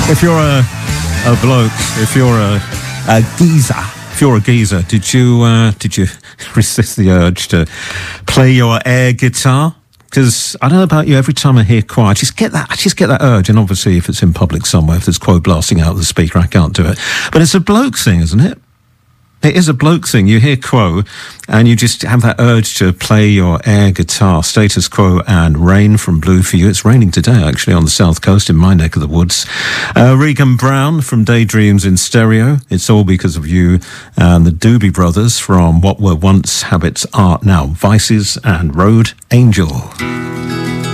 If you're a bloke, if you're a geezer, did you resist the urge to play your air guitar? Because I don't know about you, every time I hear choir, I just get that urge. And obviously, if it's in public somewhere, if there's quote blasting out of the speaker, I can't do it. But it's a bloke thing, isn't it? It is a bloke thing. You hear quo, and you just have that urge to play your air guitar. Status Quo and Rain from Blue for You. It's raining today, actually, on the south coast in my neck of the woods. Regan Brown from Daydreams in Stereo. It's All Because of You. And the Doobie Brothers from What Were Once Habits Are Now Vices and Road Angel.